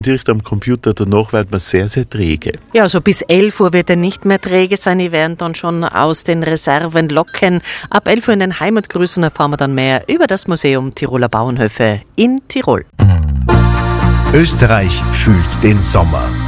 Direkt am Computer danach wird man sehr, sehr träge. Ja, also bis 11 Uhr wird er nicht mehr träge sein. Die werden dann schon aus den Reserven locken. Ab 11 Uhr in den Heimatgrüßen erfahren wir dann mehr über das Museum Tiroler Bauernhöfe in Tirol. Österreich fühlt den Sommer.